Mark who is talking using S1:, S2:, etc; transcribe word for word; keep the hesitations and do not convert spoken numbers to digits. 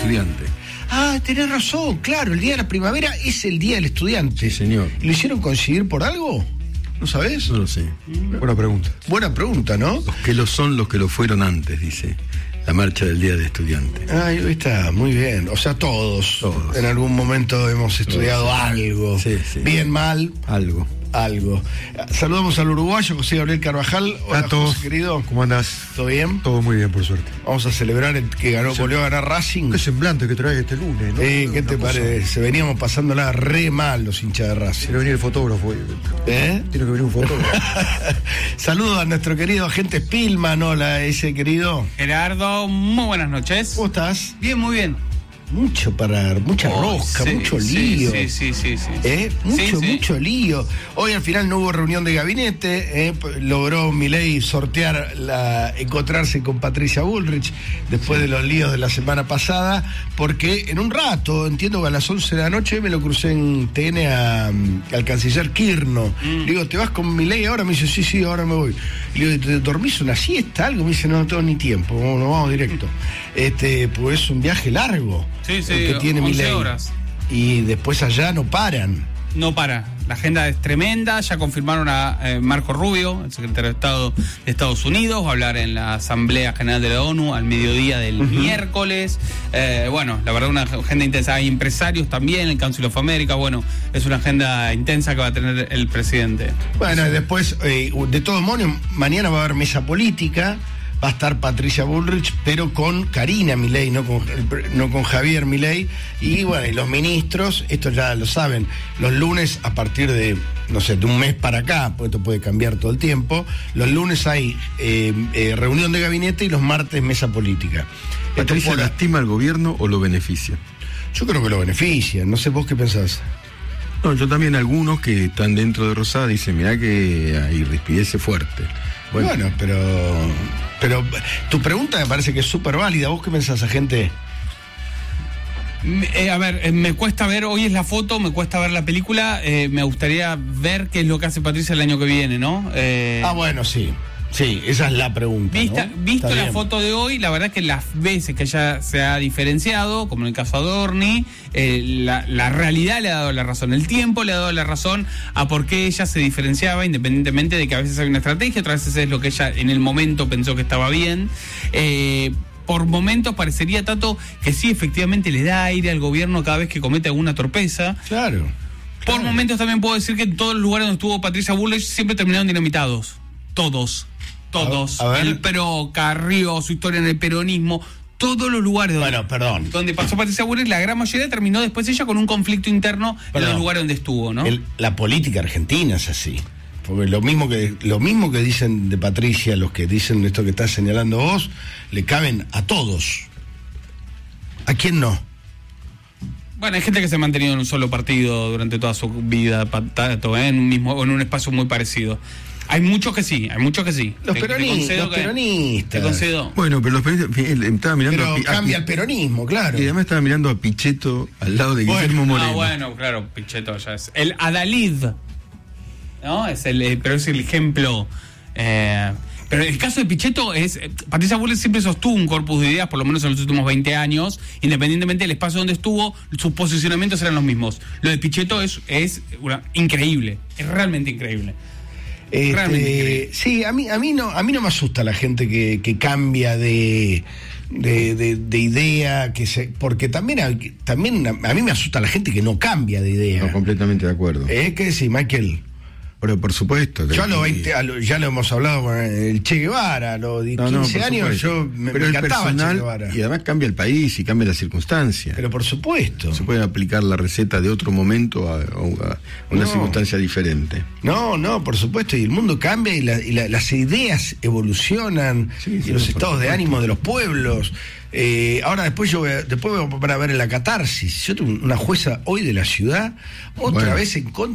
S1: Estudiante.
S2: Ah, tenés razón, claro, el Día de la Primavera es el Día del Estudiante.
S1: Sí, señor.
S2: ¿Y lo hicieron coincidir por algo? ¿No sabés?
S1: No lo sé.
S3: Buena pregunta.
S2: Buena pregunta, ¿no?
S1: Los que lo son, los que lo fueron antes, dice la marcha del Día del Estudiante.
S2: Ay, está, muy bien. O sea, todos,
S1: Todos.
S2: en algún momento hemos estudiado
S1: Todos.
S2: algo.
S1: Sí, sí.
S2: Bien, mal,
S1: Algo.
S2: algo. Saludamos al uruguayo José Gabriel Carvajal. Hola,
S3: Tato,
S2: José, querido.
S3: ¿cómo andás?
S2: ¿Todo bien?
S3: Todo muy bien, por suerte.
S2: Vamos a celebrar el que ganó, volvió a ganar Racing.
S3: Qué semblante que traes este lunes, ¿no?
S2: Eh, ¿Qué
S3: Una
S2: te
S3: cosa-
S2: parece? Veníamos pasándola re mal los hinchas de Racing.
S3: Tiene que venir el fotógrafo.
S2: ¿Eh?
S3: Tiene que venir un fotógrafo.
S2: Saludos a nuestro querido agente Spillman. Hola, ese querido.
S4: Gerardo, muy buenas noches.
S2: ¿Cómo estás?
S4: Bien, muy bien.
S2: Mucho para, mucha
S4: Oh,
S2: rosca,
S4: sí,
S2: mucho
S4: sí,
S2: lío.
S4: Sí, sí, sí, sí.
S2: ¿Eh? Mucho,
S4: Sí, sí.
S2: mucho lío. Hoy al final no hubo reunión de gabinete, ¿eh? P- logró Milei sortear, la, encontrarse con Patricia Bullrich después de los líos de la semana pasada, porque en un rato, entiendo que a las once de la noche me lo crucé en T N a, al canciller Kirno.
S4: Mm.
S2: Le digo, ¿te vas con Milei ahora? Me dice, sí, sí, ahora me voy. Le digo, ¿te dormís una siesta? Algo. Me dice, no, no tengo ni tiempo, vamos, nos vamos directo. Este, pues es un viaje largo.
S4: Sí, sí,
S2: el que tiene
S4: once
S2: Milei.
S4: horas.
S2: Y después allá no paran.
S4: No para. La agenda es tremenda. Ya confirmaron a eh, Marco Rubio, el secretario de Estado de Estados Unidos, va a hablar en la Asamblea General de la ONU al mediodía del uh-huh. miércoles. Eh, bueno, la verdad, una agenda intensa. Hay empresarios también, el Council of America. Bueno, es una agenda intensa que va a tener el presidente.
S2: Bueno, y después, eh, de todos modos, mañana va a haber mesa política. Va a estar Patricia Bullrich, pero con Karina Milei, no con, no con Javier Milei. Y bueno, y los ministros, esto ya lo saben, los lunes a partir de, no sé, de un mes para acá, porque esto puede cambiar todo el tiempo, los lunes hay eh, eh, reunión de gabinete y los martes mesa política.
S1: ¿Patricia
S2: por...
S1: lastima al gobierno o lo beneficia?
S2: Yo creo que lo beneficia, no sé vos qué pensás.
S1: No, yo también algunos que están dentro de Rosada dicen, mirá que hay rispidez fuerte.
S2: Bueno, bueno pero... Pero tu pregunta me parece que es súper válida. ¿Vos qué pensás, agente?
S4: Eh, a ver, eh, me cuesta ver, hoy es la foto, me cuesta ver la película, eh, me gustaría ver qué es lo que hace Patricia el año que viene, ¿no? Eh,
S2: ah, bueno, sí. Sí, esa es la pregunta.
S4: Vista,
S2: ¿no?
S4: Visto
S2: Está
S4: la
S2: bien.
S4: foto de hoy, la verdad es que las veces que ella se ha diferenciado, como en el caso de Adorni, eh, la, la realidad le ha dado la razón, el tiempo le ha dado la razón a por qué ella se diferenciaba, independientemente de que a veces hay una estrategia, otras veces es lo que ella en el momento pensó que estaba bien. Eh, por momentos parecería, Tato, que sí, efectivamente le da aire al gobierno cada vez que comete alguna torpeza.
S2: Claro.
S4: Por
S2: claro.
S4: momentos también puedo decir que en todos los lugares donde estuvo Patricia Bullrich siempre terminaron dinamitados. Todos. Todos.
S2: A ver, a ver.
S4: El Pro, Carrió, su historia en el peronismo, todos los lugares donde,
S2: bueno, perdón.
S4: donde pasó Patricia Bullrich, la gran mayoría terminó después ella con un conflicto interno
S2: Perdón.
S4: en los lugares donde estuvo, ¿no?
S2: El, la política argentina es así. Porque lo mismo que lo mismo que dicen de Patricia, los que dicen esto que estás señalando vos, le caben a todos. ¿A quién no?
S4: Bueno, hay gente que se ha mantenido en un solo partido durante toda su vida, Tato, ¿eh? en un mismo, en un espacio muy parecido. Hay muchos que sí, hay muchos que sí.
S2: Los,
S4: Te-
S2: peroni-
S4: te concedo
S2: los
S4: que-
S2: peronistas.
S4: Te concedo.
S1: Bueno, pero los periodistas, él estaba mirando
S2: Pero
S1: a, Pi- a
S2: cambia
S1: Pi-
S2: el peronismo, claro.
S1: y además estaba mirando a Pichetto al lado de
S2: Bueno,
S1: Guillermo Moreno.
S4: Ah, bueno, claro, Pichetto ya es. El Adalid, ¿no? Es el, eh, pero es el ejemplo. Eh, pero el caso de Pichetto es. eh, Patricia Bullrich siempre sostuvo un corpus de ideas, por lo menos en los últimos veinte años, independientemente del espacio donde estuvo, sus posicionamientos eran los mismos. Lo de Pichetto es, es una- increíble, es realmente increíble.
S2: Este, sí, a mí, a mí no, a mí no me asusta la gente que, que cambia de, de, de, de idea, que se, porque también, hay- también a, a mí me asusta la gente que no cambia de idea.
S1: No, completamente de acuerdo.
S2: ¿Eh? ¿Qué decís, Michael?
S1: Pero por supuesto. que-
S2: Yo a los veinte, a lo- ya lo hemos hablado con el Che Guevara, a los
S1: No, no,
S2: quince
S1: por
S2: años
S1: supuesto.
S2: yo me,
S1: Pero
S2: me
S1: el
S2: encantaba Che
S1: personal,
S2: Guevara.
S1: y además cambia el país y cambia las circunstancias.
S2: Pero por supuesto.
S1: Se puede aplicar la receta de otro momento a, a- a una
S2: No.
S1: circunstancia diferente.
S2: No, no, por supuesto, y el mundo cambia y, la- y la- las ideas evolucionan,
S1: Sí,
S2: y
S1: sí,
S2: los
S1: por
S2: estados de
S1: supuesto.
S2: ánimo de los pueblos. Eh, ahora después yo voy a, después voy a poner a ver en la catarsis. Yo tengo una jueza hoy de la ciudad, otra
S1: Bueno.
S2: vez en contra